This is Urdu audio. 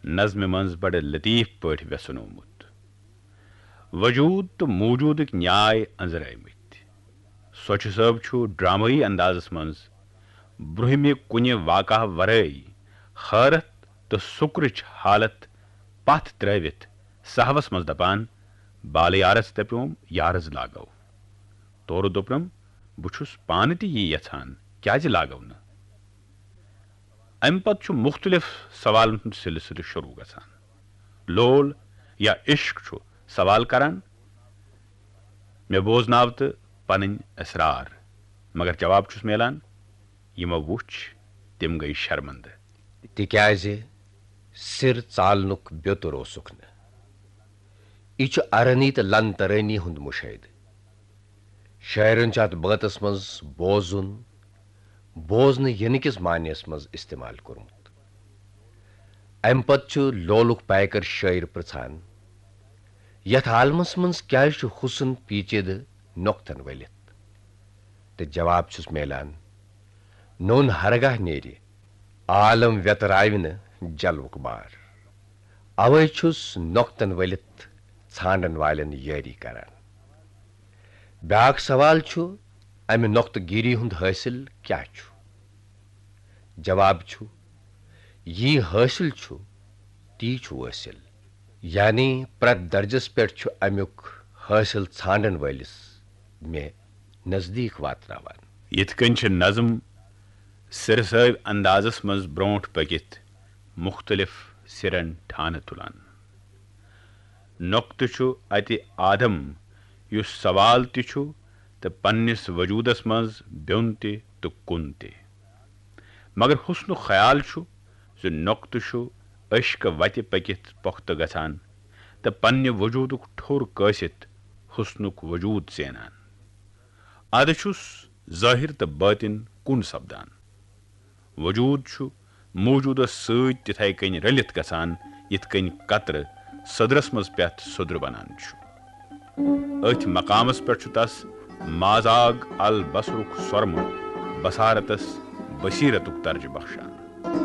نظم منز بڑے لطیف پٹ ویسنومت وجود تو موجودک نیائے انزرائمت سوچ صٲب چھُ ڈرامٲیی اندازس منز برہمہِ کُنہِ واقعہ ورٲے حٲرت تو سُکرٕچ حالت پتھ ترٲوِتھ صحوس منز دپان بالہٕ یارس دپیوم یارس لاگو تورٕ دوٚپنم بہٕ چھُس پانہٕ تہِ یی یژھان کیازِ لاگو نہٕ امہِ پتہٕ چھُ مختلف سوالن ہُنٛد سلسلہٕ شروع گژھان لول یا عشق چھُ سوال کران مےٚ بوزناو تہٕ پنٕنۍ اسرار مگر جواب چھُس میلان یِمو وُچھ تِم گٔیہِ شرمندٕ تِکیازِ سِر ژالنُک بیوٚتُر اوسُکھ نہٕ یہِ چھُ ارانی تہٕ لن ترٲنی ہُنٛد مُشٲہدٕ شٲعرن چھُ اتھ بٲتس منٛز بوزُن بوزنہٕ یِنہٕ کِس معنیَس منٛز استعمال کوٚرمُت امہِ پتہٕ چھُ لولُک پیکر شٲعر پرژھان یتھ عالمس منٛز کیازِ چھُ حُسن پیچیدٕ نۄقتن ؤلِتھ تہٕ جواب چھُس میلان نوٚن ہرگاہ نیرِ عالم ویتراوِ نہٕ جلوُک بار اوے چھُس نۄقتن ؤلِتھ ژھانڈن والٮ۪ن یٲری کران بیاکھ سوال چھُ امہِ نۄقتہٕ گیری ہُنٛد حٲصِل کیاہ چھُ جواب چھُ یی حٲصِل چھُ تی چھُ وٲصِل یعنی پرٛٮ۪تھ درجس پٮ۪ٹھ چھُ امیُک حٲصِل ژھانڈن وٲلِس مےٚ نزدیٖک واتناوان یِتھ کٔنۍ چھِ نظم سرسٲوۍ اندازس منز برونٛٹھ پٔکِتھ مختلف سِرن ٹھانہٕ تُلان نۄقتہٕ چھُ اتہِ آدم یُس سوال تہِ چھُ تہٕ پننِس وجوٗدس منز بیوٚن تہِ تہٕ کُن تہِ مگر حُسنُک خیال چھُ زِ نۄقتہٕ چھُ عشقہٕ وتہِ پٔکِتھ پۄختہٕ گژھان تہٕ پننہِ وجوٗدُک ٹھوٚر کٲسِتھ حُسنُک وجوٗد زینان ادٕ چھُس ظٲہر تہٕ بٲطِن کُن سپدان وجوٗد چھُ موجوٗدس سۭتۍ تِتھے کٔنۍ رٔلِتھ گژھان یِتھ کٔنۍ قطرٕ سدرس منز پٮ۪تھ سُدر بنان چھُ أتھۍ مقامس پٮ۪ٹھ چھُ تس مازاگ البصرُک سۄرمہٕ بصارتس بصیرتُک درجہٕ بخشان